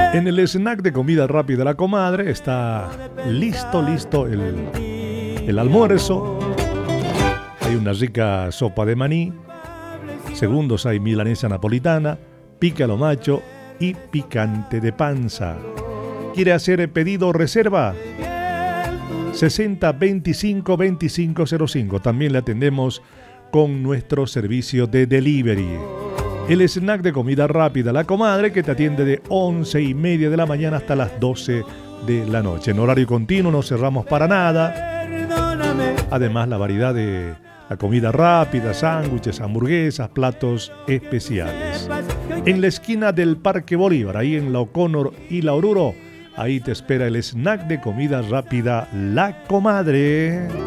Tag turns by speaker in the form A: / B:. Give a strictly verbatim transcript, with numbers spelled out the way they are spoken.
A: En el snack de comida rápida La Comadre está listo, listo el, el almuerzo. Hay una rica sopa de maní. Segundos hay milanesa napolitana, pica lo macho y picante de panza. ¿Quiere hacer el pedido o reserva? sesenta veinticinco veinticinco cero cinco. También le atendemos con nuestro servicio de delivery. El snack de comida rápida La Comadre, que te atiende de once y media de la mañana hasta las doce de la noche. En horario continuo, no cerramos para nada. Además, la variedad de la comida rápida, sándwiches, hamburguesas, platos especiales. En la esquina del Parque Bolívar, ahí en la O'Connor y la Oruro, ahí te espera el snack de comida rápida La Comadre.